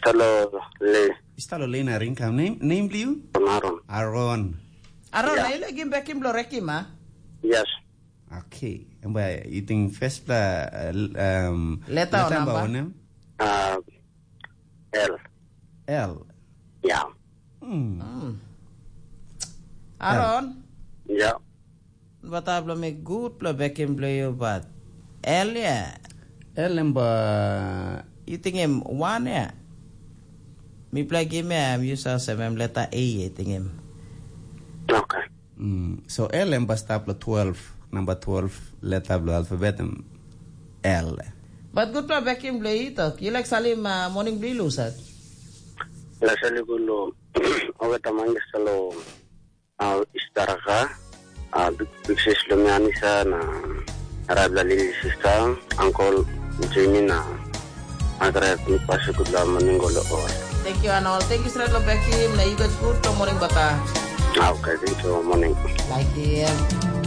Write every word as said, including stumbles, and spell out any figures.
Istalo le. Istalo le na rin kam. Name, name liu? Aaron. Aaron. Aaron, Yeah. ay lagi bekim lo rekim ha? Yes. Okay. Mbak, you think first la um Letter or number? ba Uh, L. L. Yeah. Hmm. Hmm. Aaron, Yeah. batablo me good lo bekim lo yo bat. L ya. L mba You think him one ya? Mi play game ya, mi usa seven letter A ya think him. Okay. mm. So L mba staplo twelve. Number twelve letter blo alphabet L. But good lo bekim lo ito. You like salim uh, morning blue lusat? La saligulo. Oke tamang istalo. Uh, istaraka. Uh, bigsis lumiani sa na arabla lili sista. Uncle Jimmy na. Agret ni pasukod laman ng golo. Thank you Anol. Thank you sir lo bekim. Na you got good lo morning baka. Okay, thank you. Morning. Like him.